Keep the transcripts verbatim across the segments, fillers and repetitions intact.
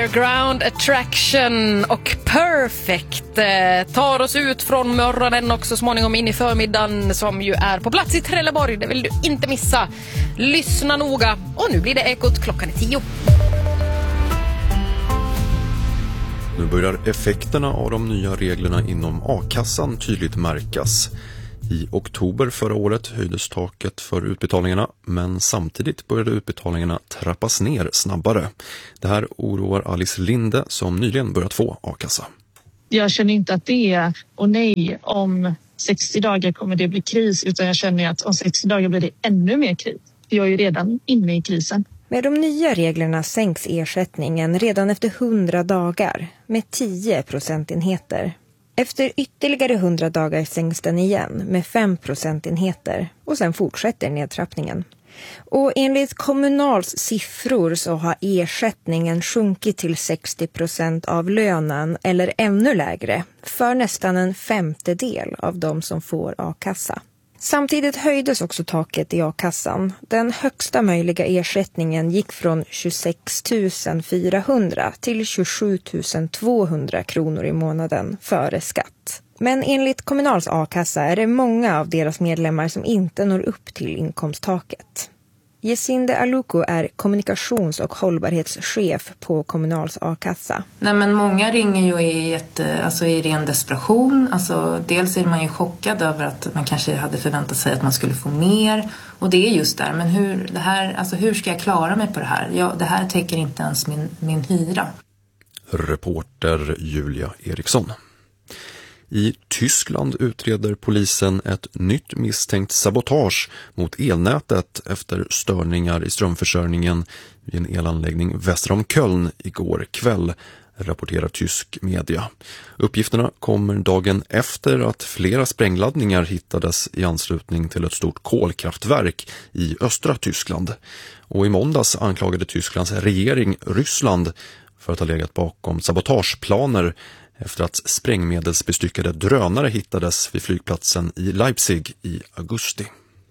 Ground Attraction och Perfect eh, tar oss ut från morgonen och så småningom in i förmiddagen som ju är på plats i Trelleborg. Det vill du inte missa. Lyssna noga. Och nu blir det Ekot, klockan är tio. Nu börjar effekterna av de nya reglerna inom a-kassan tydligt märkas. I oktober förra året höjdes taket för utbetalningarna, men samtidigt började utbetalningarna trappas ner snabbare. Det här oroar Alice Linde som nyligen börjat få a-kassa. Jag känner inte att det är, och nej, om sextio dagar kommer det bli kris, utan jag känner att om sextio dagar blir det ännu mer kris. Jag är ju redan inne i krisen. Med de nya reglerna sänks ersättningen redan efter hundra dagar med tio procentenheter. Efter ytterligare hundra dagar sänks den igen med fem procentenheter och sen fortsätter nedtrappningen. Och enligt Kommunals siffror så har ersättningen sjunkit till sextio procent av lönen eller ännu lägre för nästan en femtedel av de som får a-kassa. Samtidigt höjdes också taket i a-kassan. Den högsta möjliga ersättningen gick från tjugosex tusen fyrahundra till tjugosju tusen tvåhundra kronor i månaden före skatt. Men enligt Kommunals a-kassa är det många av deras medlemmar som inte når upp till inkomsttaket. Jesinde Aluko är kommunikations- och hållbarhetschef på Kommunals a-kassa. Nej, men många ringer ju i, ett, alltså i ren desperation. Alltså, dels är man ju chockad över att man kanske hade förväntat sig att man skulle få mer. Och det är just där. Men hur, det här, alltså, hur ska jag klara mig på det här? Ja, det här täcker inte ens min, min hyra. Reporter Julia Eriksson. I Tyskland utreder polisen ett nytt misstänkt sabotage mot elnätet efter störningar i strömförsörjningen vid en elanläggning väster om Köln igår kväll, rapporterar tysk media. Uppgifterna kommer dagen efter att flera sprängladdningar hittades i anslutning till ett stort kolkraftverk i östra Tyskland. Och i måndags anklagade Tysklands regering Ryssland för att ha legat bakom sabotageplaner efter att sprängmedelsbestyckade drönare hittades vid flygplatsen i Leipzig i augusti.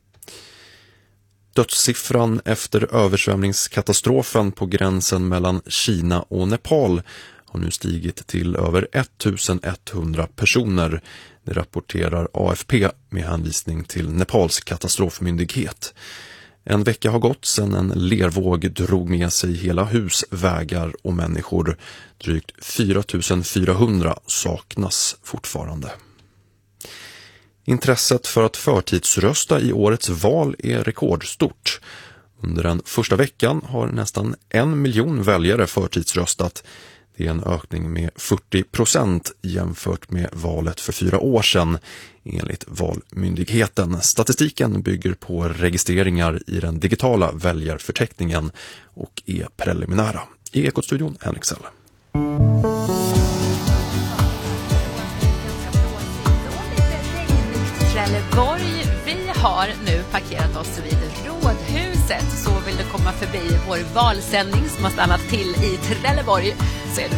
Dödssiffran efter översvämningskatastrofen på gränsen mellan Kina och Nepal har nu stigit till över ettusenetthundra personer. Det rapporterar A F P med hänvisning till Nepals katastrofmyndighet. En vecka har gått sedan en lervåg drog med sig hela hus, vägar och människor. Drygt fyra tusen fyrahundra saknas fortfarande. Intresset för att förtidsrösta i årets val är rekordstort. Under den första veckan har nästan en miljon väljare förtidsröstat. Det är en ökning med fyrtio procent jämfört med valet för fyra år sedan, enligt Valmyndigheten. Statistiken bygger på registreringar i den digitala väljarförteckningen och är preliminära. I Ekot-studion Henrik Selle. Trelleborg, vi har nu parkerat oss vid Rådhuset. Så vill du komma förbi vår valsändning som har stannat till i Trelleborg så är du